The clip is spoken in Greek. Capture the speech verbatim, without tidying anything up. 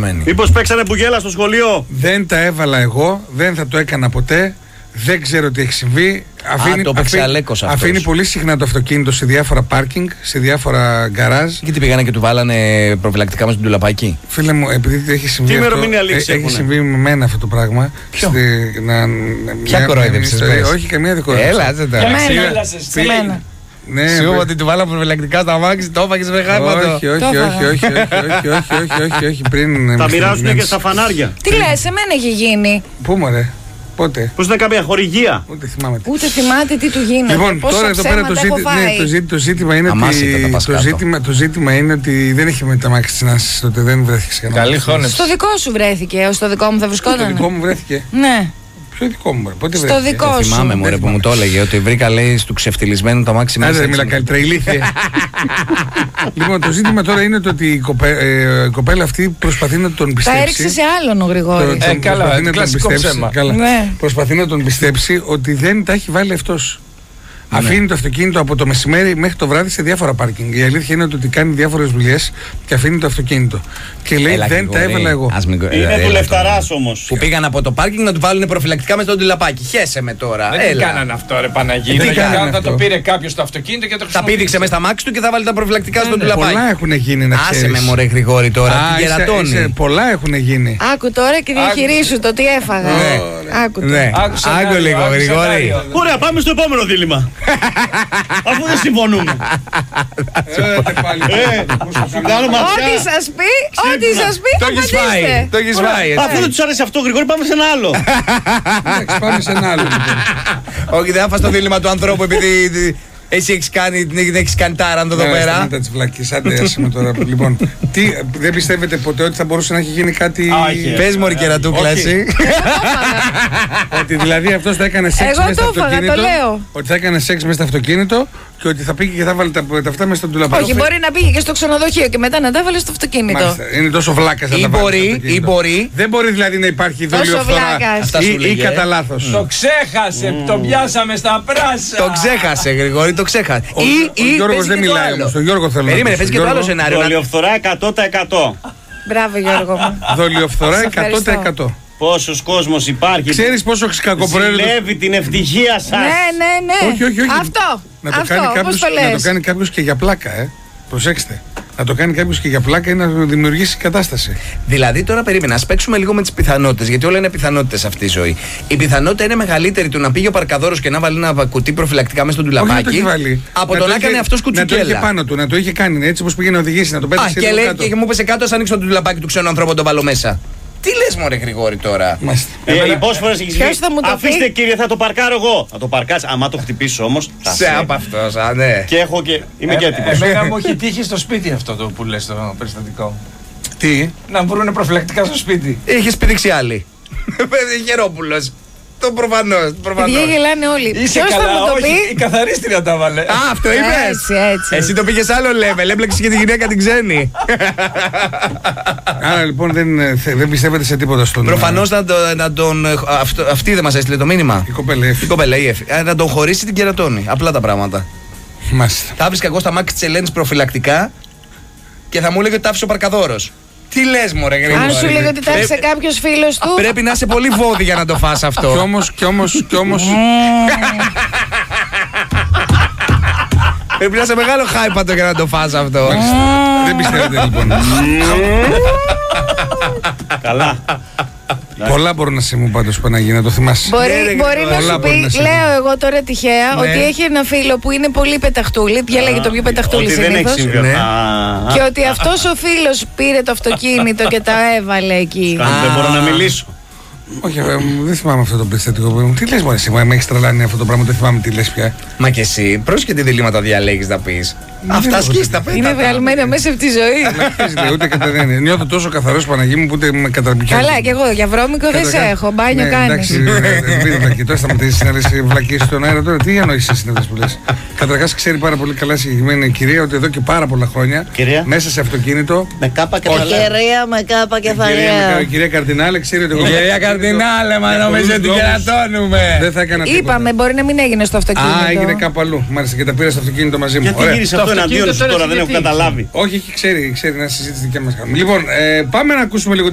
Πεθαμένη. Μήπως παίξανε μπουγέλα στο σχολείο? Δεν τα έβαλα εγώ, δεν θα το έκανα ποτέ. Δεν ξέρω τι έχει συμβεί. Αφήνει, Α, το παίξει Αλέκος αυτός. Αφήνει πολύ συχνά το αυτοκίνητο σε διάφορα πάρκινγκ, σε διάφορα γκαράζ. Γιατί πήγανε και του βάλανε προφυλακτικά μας τον τουλαπάκι. Φίλε μου, επειδή έχει συμβεί. Τι αυτό, ημερομηνία λήξη έχει έχουνε? συμβεί με μένα αυτό το πράγμα. Ποιο? Στη, να, Ποια μια- κορόιδεψες, μια ιστορία. πες? Όχι, καμία δικορόιδεψη. Έλα, έτσι τα. Για μένα, Ξύλα- σε μένα. Ναι, Σου είπα βρε. ότι του βάλαμε προφυλακτικά στα αμάξι, το έφαγες με χάρματο. Όχι, όχι, Το όχι, έφαγα. όχι, όχι, όχι, όχι, όχι, όχι, όχι, πριν. Τα με μοιράζουν και στιγμές. στα φανάρια. Τι λες, εμένα έχει γίνει. Πού μωρέ, πότε. Πώς είναι καμία χορηγία? Ούτε θυμάμαι. τι. Ούτε θυμάται τι του γίνεται. Λοιπόν, πόσα τώρα εδώ πέρα το, ψέματα έχω ζήτη, ναι, φάει. το, ζήτη, το ζήτημα είναι Αμάσιτα τα ότι. πας Το κάτω. ζήτημα, το ζήτημα είναι ότι δεν έχει με τα μάξι της Νάσης τότε, δεν βρέθηκε κανένα. Καλή χώνευση. Στο δικό σου βρέθηκε, στο δικό μου θα Το βρισκόταν. δικό μου βρέθηκε. Ναι, Ποιο δικό μου, μωρέ, πότε στο βρέθηκε. δικό σου. Θυμάμαι μου ρε που μου το έλεγε ότι βρήκα λέει του ξεφτυλισμένου το αμάξι μέσα. Άντε, έτσι. μιλά καλύτερα, ηλίθιε. Λοιπόν, το ζήτημα τώρα είναι το ότι η, κοπέ, ε, η κοπέλα αυτή προσπαθεί να τον Τα πιστέψει. έριξε σε άλλον ο Γρηγόρης. Το- τον Ε, καλά, προσπαθεί να τον κλασικό πιστέψει- ψέμα. καλά. Ναι. Προσπαθεί να τον πιστέψει ότι δεν τα έχει βάλει αυτός. Ναι. Αφήνει το αυτοκίνητο από το μεσημέρι μέχρι το βράδυ σε διάφορα πάρκινγκ. Η αλήθεια είναι ότι κάνει διάφορες δουλειές και αφήνει το αυτοκίνητο. Και λέει Έλα, δεν Γρηγόρη, τα έβαλα εγώ. ας μην- Είναι έλα του τώρα. λεφταράς όμως. Που πήγαν από το πάρκινγκ να του βάλουν προφυλακτικά με τον τηλαπάκι. Χέσε με τώρα. Δεν τι Έλα. κάνανε αυτό, ρε Παναγίδη. Τι Τελικά κάνανε θα αυτό? το πήρε κάποιο στο αυτοκίνητο και το Τα χρησιμοποίησε. πήδηξε μέσα στα μάξι του και θα βάλει τα προφυλακτικά στον Πολλά τηλαπάκι. έχουν γίνει να Άσε ξέρεις. με μωρέ Γρηγόρη τώρα. Α, Την είσαι- κερατώνει. είσαι- πολλά έχουν γίνει. Άκου τώρα και διαχειρίσου το τι έφαγα. Ναι. Άκου το. Ναι, Άκουσε άκου σενάριο, λίγο άκουσε Γρηγόρη. σενάριο. Ωραία, πάμε στο επόμενο δίλημμα. Αφού δεν συμφωνούμε. Ε, πάλι. Ε, σου κάνω ματιά. Ό,τι σας πει, ό,τι σας πει Το θα έχεις φάει. απαντήσετε. Το έχεις φάει. έτσι. Αφού δεν τους άρεσε αυτό, Γρηγόρη, πάμε σε ένα άλλο. Εντάξει, πάμε σε ένα άλλο. λοιπόν. Όχι, δεν θα φας το δίλημμα του ανθρώπου επειδή εσύ έχεις κάνει, την έχεις κάνει τάραντο εδώ Ναι, πέρα. σταμάτα τις βλακίες, άντε άσε με τώρα. Λοιπόν, τι, δεν πιστεύετε ποτέ ότι θα μπορούσε να έχει γίνει κάτι. Όχι. Πες μωρή κερατούκλα Όχι. εσύ. Ότι δηλαδή αυτός θα έκανε σεξ Εγώ μέσα στο το έφαγα, το αυτοκίνητο. λέω. Ότι θα έκανε σεξ μέσα στο αυτοκίνητο και ότι θα πήγε και θα βάλει τα, τα αυτά μέσα στον τουλαπάκι. Όχι, μπορεί να πήγε και στο ξενοδοχείο και μετά να τα βάλει στο αυτοκίνητο. Μάλιστα, είναι τόσο βλάκα να Ή τα βάλει μπορεί, στο ή αυτοκίνητο. μπορεί. Δεν μπορεί δηλαδή να υπάρχει Τόσο δολιοφθορά βλάκας. Αυτά σου ή, ή λέγε, ε. κατά λάθος. Το ξέχασε, τον πιάσαμε στα πράσα. Το ξέχασε, Γρηγόρη, το ξέχασε. Ο, Ή, ο ή Γιώργος παίζει δεν και το μιλάει άλλο. όμως. Τον Γιώργο θέλω να Περίμενε, πω. παίζει και Στον το άλλο Γιώργο, σενάριο. να- Δολιοφθορά εκατό τοις εκατό. Μπράβο Γιώργο μου. Δολιοφθορά Σε εκατό τοις εκατό. Πόσος κόσμος υπάρχει. Ξέρεις πόσο κακοπροαίρετος. Ζηλεύει την ευτυχία σας. Ναι, ναι, ναι. Όχι, όχι, όχι. Αυτό. Να το, Αυτό, κάνει όπως κάποιος, το να το λες. κάνει κάποιος και για πλάκα, ε. Προσέξτε. Να το κάνει κάποιος και για πλάκα είναι να δημιουργήσει κατάσταση. Δηλαδή τώρα περίμενα, ας παίξουμε λίγο με τις πιθανότητες, γιατί όλα είναι πιθανότητες σε αυτή η ζωή. Η πιθανότητα είναι μεγαλύτερη του να πήγε ο παρκαδόρος και να βάλει ένα κουτί προφυλακτικά μέσα στο Όχι να το τουλαπάκι. έχει βάλει. Από το να είχε- έκανε αυτός Να το είχε κουτσουκέλα. πάνω του, να το είχε κάνει έτσι όπως πήγε να οδηγήσει, να το Α, πέταξε και λίγο λέει κάτω. και μου πέσε κάτω, ας ανοίξω το τουλαπάκι του ξένου ανθρώπου, τον βάλω μέσα. Τι λες μωρέ Γρηγόρη τώρα. Μάλιστα. Ε, πόσες φορές έχεις Ποιος πει, θα μου το αφήστε πει? κύριε, θα το παρκάρω εγώ. Θα το παρκάσει, άμα το χτυπήσω όμως. θα Σε απ' αυτός, α, ναι. Και έχω και. Είμαι Ε, και έτοιμος. Εμένα μου έχει τύχει στο σπίτι αυτό το που λες το περιστατικό. Τι. Να βρούνε προφυλακτικά στο σπίτι. Είχες πήδηξει άλλη. Παιδί Γερόπουλος. Το προφανώς, προφανώς. Παιδιά γελάνε όλοι. Είσαι Ποιος θα καλά, μου το όχι, η πει? καθαρίστρια τα βάλε. Α, αυτό είπες. Έτσι, έτσι. Εσύ το πήγες άλλο level, έμπλεξες και τη γυναίκα την ξένη. Άρα λοιπόν δεν, ε, θε- δεν πιστεύετε σε τίποτα στον. Προφανώς να, το, να τον. ε, Αυτό, αυτή δεν μας έστειλε το μήνυμα. Η κοπέλα έφυγε. Η κοπέλα, η Εφη. Ε, Να τον χωρίσει την κερατώνει. Απλά τα πράγματα. Μάλιστα. Θα βρίσκα εγώ στα μάξι της Ελένης προφυλακτικά και θα μου έλεγε ότι τα άφησε ο παρκαδόρος. Τι λες μωρέ Γρηγόρη. Αν σου λέγει ότι τα άφησε Πρέπει- κάποιος φίλος του. Πρέπει να είσαι πολύ βόδι για να το φας Κι αυτό. όμως, κι όμως, κι όμως. Πρέπει να είσαι μεγάλο χάιπατο για να το φας αυτό. Δεν πιστεύετε λοιπόν. Καλά. Πολλά μπορούν να συμβούν πάντως Παναγία, να το θυμάσαι. Μπορεί, Ναι, ρε, μπορεί να πολλά σου μπορεί πει, να συμβεί. λέω εγώ τώρα τυχαία, Ναι. ότι έχει ένα φίλο που είναι πολύ πεταχτούλη. Διάλεγε το πιο πεταχτούλη Ότι δεν έχει συνήθως. συμβεί. Ναι. Α, Και ότι αυτός ο φίλος πήρε το αυτοκίνητο και τα έβαλε εκεί. α, Δεν μπορώ να μιλήσω. Όχι, ε, δεν θυμάμαι αυτό το περιστατικό. Τι λες μωρέ εσύ, με έχεις τρελάνει αυτό το πράγμα, δεν θυμάμαι τι λες πια. Μα και εσύ, πρόσεχε τι διλήμματα διαλέγεις να πεις. Αυτά σκίστα τα πέτα. Είναι βγαλμένα μέσα από τη ζωή. Αρχίζεται, ούτε κατά δεν είναι. Νιώθω τόσο καθαρός Παναγία μου που ούτε με καταπληκτικό. Καλά, και εγώ για βρώμικο δεν σε έχω. Μπάνιο κάνεις. Εντάξει, μην βλακεί. Τώρα σταματήσεις να λες βλακίες στον αέρα τώρα. Τι εννοείς εσύ συνέντες που λες. Καταρχάς ξέρει πάρα πολύ καλά η συγκεκριμένη κυρία ότι εδώ και πάρα πολλά χρόνια Κυρία. μέσα σε αυτοκίνητο. Με κάπα και Όχι. τα Κυρία με κάπα Η κυρία, η κυρία Καρδινάλε ξέρει ότι εγώ. Κυρία Καρδινάλε, μα νομίζω ότι λόγους κερατώνουμε. Δεν θα έκανα τίποτα. Είπαμε, μπορεί να μην έγινε στο αυτοκίνητο. Α, έγινε κάπου αλλού. Μάλιστα και τα πήρα στο αυτοκίνητο μαζί μου. Γιατί Ωραία. γύρισε αυτό Το εναντίον αυτοκίνητο σου τώρα τώρα, δεν έχω γιατί? καταλάβει. Όχι, έχει ξέρει, ξέρει να συζήτηση δικιά μας κάνουμε. Λοιπόν, ε, πάμε να ακούσουμε λίγο